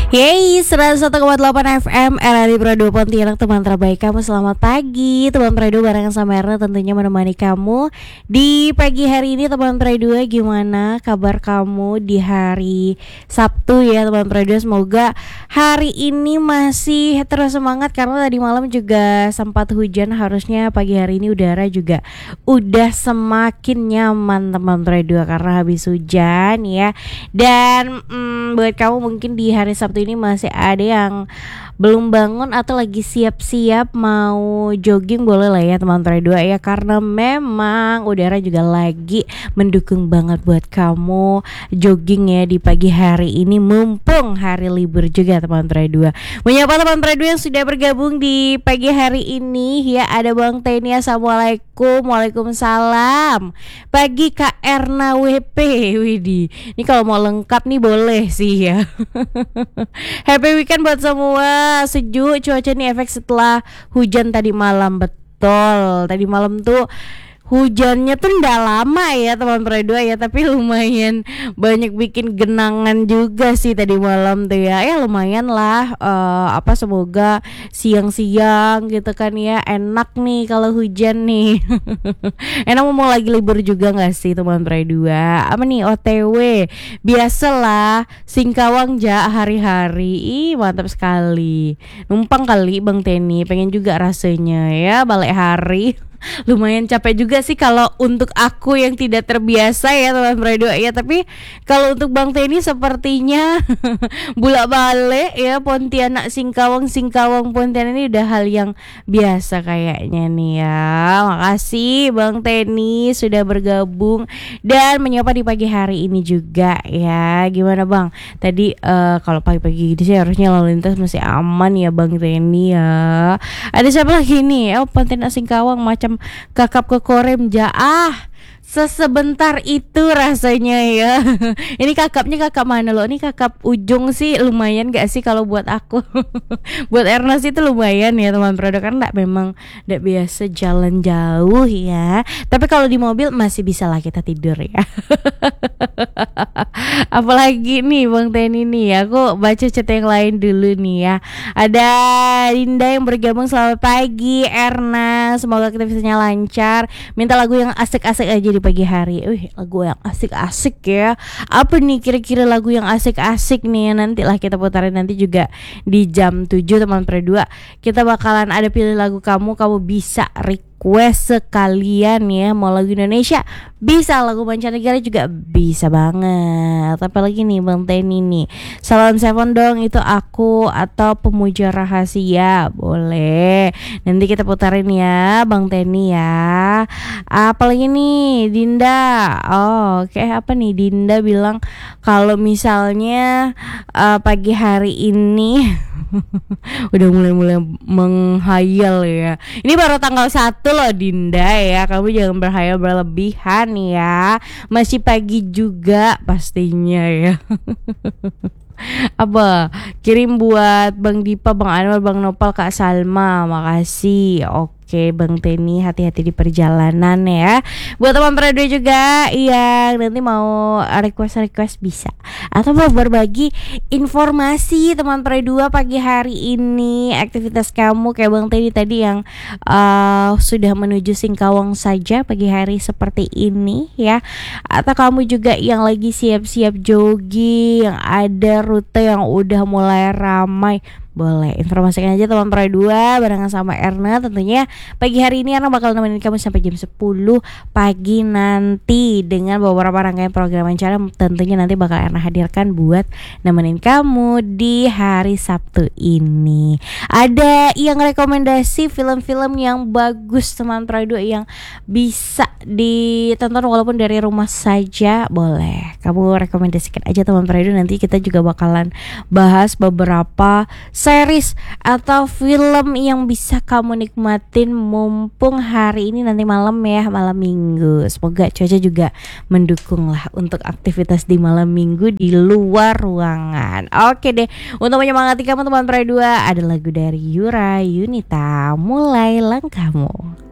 Yeay, 101,8 FM RRI Pro 2 Pontianak, teman terbaik kamu. Selamat pagi teman Pro 2, barengan sama Erna tentunya menemani kamu di pagi hari ini. Teman Pro 2, gimana kabar kamu di hari Sabtu ya teman Pro 2? Semoga hari ini masih terus semangat, karena tadi malam juga sempat hujan. Harusnya pagi hari ini udara juga udah semakin nyaman teman Pro 2 karena habis hujan ya. Dan buat kamu mungkin di hari Sabtu ini masih ada yang belum bangun atau lagi siap-siap mau jogging, boleh lah ya teman Pro 2 ya, karena memang udara juga lagi mendukung banget buat kamu jogging ya di pagi hari ini, mumpung hari libur juga teman Pro 2. Menyapa teman Pro 2 yang sudah bergabung di pagi hari ini ya. Ada Bang Teni, assalamualaikum. Waalaikumsalam. Pagi Kak Erna WP. Widih, ini kalau mau lengkap nih boleh sih ya. Happy weekend buat semua. Sejuk cuaca nih, efek setelah hujan tadi malam. Betul, tadi malam tuh hujannya tuh nggak lama ya teman Pro 2 ya, tapi lumayan banyak bikin genangan juga sih tadi malam tuh ya. Ya lumayan lah, semoga siang-siang gitu kan ya, enak nih kalau hujan nih. Enak, mau lagi libur juga nggak sih teman Pro 2? Apa nih, OTW biasalah Singkawang ja hari-hari. Ih, mantap sekali. Numpang kali Bang Teni, pengen juga rasanya ya balik hari. Lumayan capek juga sih kalau untuk aku yang tidak terbiasa ya teman Pro 2 ya, tapi kalau untuk Bang Teni sepertinya bolak-balik ya Pontianak Singkawang Pontianak ini udah hal yang biasa kayaknya nih ya. Makasih Bang Teni sudah bergabung dan menyapa di pagi hari ini juga ya. Gimana Bang? Tadi kalau pagi-pagi gini sih harusnya lalu lintas masih aman ya Bang Teni ya. Ada siapa lagi nih? Pontianak Singkawang macam kakap ke korem jaah sesebentar itu rasanya ya. Ini kakapnya kakap mana loh? Ini kakap ujung sih, lumayan gak sih kalau buat aku? Buat Ernest itu lumayan ya teman Pro 2, karena memang gak biasa jalan jauh ya. Tapi kalau di mobil masih bisa lah kita tidur ya. Apalagi nih Bang Teni nih, aku baca chat yang lain dulu nih ya. Ada Linda yang bergabung, selamat pagi Erna, semoga aktivitasnya lancar. Minta lagu yang asik-asik aja di pagi hari. Lagu yang asik-asik ya. Apa nih kira-kira lagu yang asik-asik nih ya? Nantilah kita putarin nanti juga di jam 7 teman Pro 2. Kita bakalan ada pilih lagu kamu bisa request sekalian ya. Mau lagu Indonesia bisa, lagu mancanegara juga bisa banget. Apalagi nih Bang Teni nih, Salon Seven dong itu aku, atau Pemuja Rahasia boleh. Nanti kita putarin ya Bang Teni ya. Apalagi nih Dinda. Kayak apa nih, Dinda bilang kalau misalnya pagi hari ini udah mulai menghayal ya. Ini baru tanggal 1 loh Dinda ya. Kamu jangan berhayal berlebihan ya. Masih pagi juga pastinya ya. Apa kirim buat Bang Dipa, Bang Anwar, Bang Nopal, Kak Salma, makasih. Oke Bang Teni, hati-hati di perjalanan ya. Buat teman Pro 2 juga yang nanti mau request bisa, atau mau berbagi informasi teman Pro 2 pagi hari ini, aktivitas kamu kayak Bang Teni tadi yang sudah menuju Singkawang saja pagi hari seperti ini ya, atau kamu juga yang lagi siap-siap jogging, yang ada rute yang udah mulai ramai, boleh informasikan aja teman Pro 2 barengan sama Erna. Tentunya pagi hari ini Erna bakal nemenin kamu sampai jam 10 pagi nanti dengan beberapa rangkaian program acara tentunya nanti bakal Erna hadirkan buat nemenin kamu di hari Sabtu ini. Ada yang rekomendasi film-film yang bagus teman Pro 2 yang bisa ditonton walaupun dari rumah saja, boleh kamu rekomendasikan aja teman Pro 2. Nanti kita juga bakalan bahas beberapa series atau film yang bisa kamu nikmatin mumpung hari ini nanti malam ya, malam minggu. Semoga cuaca juga mendukung lah untuk aktivitas di malam minggu di luar ruangan. Oke deh, untuk menyemangati kamu teman Pro 2, ada lagu dari Yura Yunita, Mulai Langkahmu.